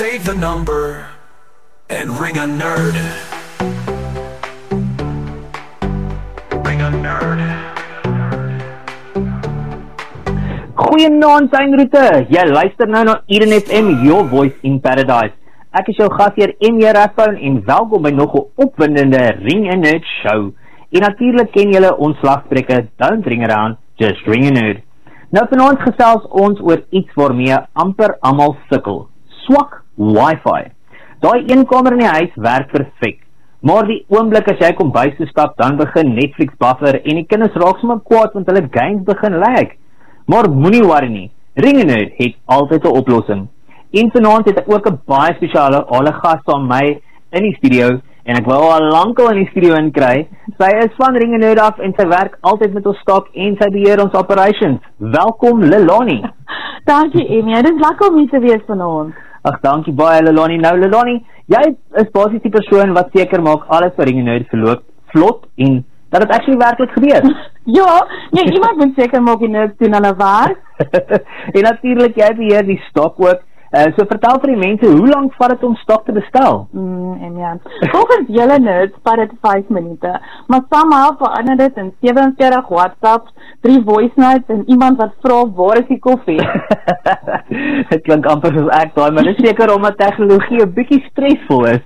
Save the number and ring a nerd. Ring a nerd. Goeienaand tuinroete, jy luister nou na Eden FM, your voice in paradise. Ek is jou gasheer M.J. Rathbone en welkom by nog 'n opwindende Ring a Nerd show. En natuurlik ken julle ons slagspreuke, don't ring around, just ring a nerd. Nou vanaand gesels ons oor iets waarmee amper almal sukkel. Swak Wi-Fi. Daai een kamer in die huis werk perfek. Maar die oomblik as jy kom bys toe stap, dan begin Netflix buffer en die kinders raak sommer kwaad want hulle games begin lag. Maar moenie worry nie. Ring a Nerd het altyd 'n oplossing. En vanaand het ek ook 'n baie spesiale gas aan my in die studio en ek wou al lankal in die studio inkry. Sy is van Ring a Nerd af en sy werk altyd met ons stock en sy beheer ons operations. Welkom Lelani. Dankie Emmy, dit is lekker om hier te wees vanaand. Ag, dankie baie Lelani. Nou Lelani, jy is basies die persoon wat seker maak alles vir Ring a Nerd verloop vlot en dat het actually werkelijk gebeur. Ja, nee, iemand moet seker maak die nerds doen hulle werk. En natuurlijk, jy beheer die stok ook. So vertel vir die mense, hoe lang vat het om stok te bestel? En ja, volgens julle nerds vat het 5 minute, maar somehow verander dit in 47 WhatsApps, 3 voice notes en iemand wat vra, waar is die koffie? Het klink amper soos ek daai, maar dit is seker omdat tegnologie 'n bietjie stresvol is.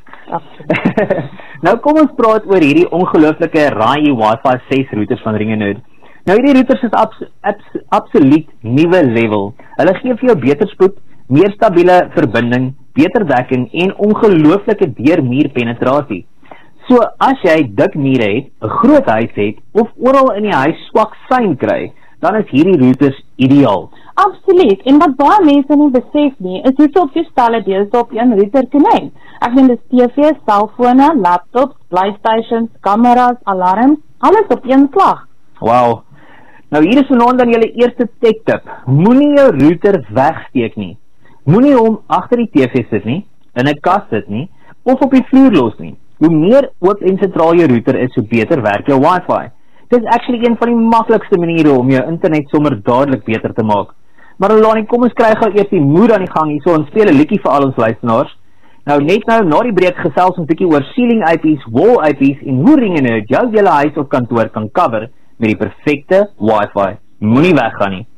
Nou kom ons praat oor hierdie ongelooflike RAI Wi-Fi 6 routers van Ring a Nerd. Nou hierdie routers is absoluut nuwe level. Hulle gee vir jou beter spoed, meer stabiele verbinding, beter dekking en ongelooflike deurmuurpenetrasie. So as jy dik mure het, 'n groot huis het of oral in die huis swak sein kry, dan is hierdie routers ideaal. Absoluut, en wat baie mense nie besef nie, is hoeveel toestelle deesdae op een router kan hê. Ek meen dis TV, selfone, laptops, playstations, kameras, alarms, alles op een slag. Wow. Nou hier is vanaand dan julle eerste tech tip. Moenie jou router wegsteek nie. Moenie hom agter die TV sit nie, in 'n kas sit nie, of op die vloer los nie. Hoe meer oop en sentraal jou router is, hoe beter werk jou Wi-Fi. Dit is actually een van die maklikste maniere om jou internet sommer dadelik beter te maak. Maar Lani, kom ons kry gou eers die mood aan die gang hierso en speel 'n liedjie vir al ons luisteraars. Nou net nou na die breek gesels ons 'n bietjie oor ceiling IPs, wall IPs en hoe Ring a Nerd jou hele huis of kantoor kan cover met die perfekte Wi-Fi. Moenie weggaan nie.